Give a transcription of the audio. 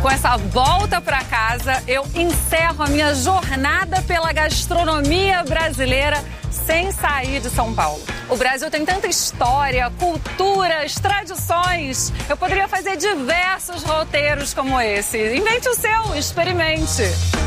Com essa volta para casa, eu encerro a minha jornada pela gastronomia brasileira sem sair de São Paulo. O Brasil tem tanta história, culturas, tradições. Eu poderia fazer diversos roteiros como esse. Invente o seu, experimente.